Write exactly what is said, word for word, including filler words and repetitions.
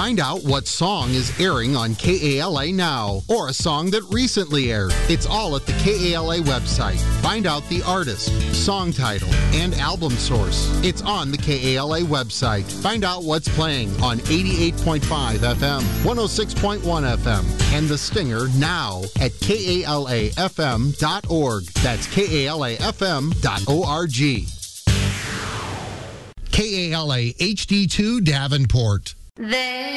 Find out what song is airing on K A L A now, or a song that recently aired. It's all at the K A L A website. Find out the artist, song title, and album source. It's on the K A L A website. Find out what's playing on eighty-eight point five F M, one oh six point one F M, and The Stinger now at K A L A F M dot org. That's K A L A F M dot org. K A L A H D two Davenport. They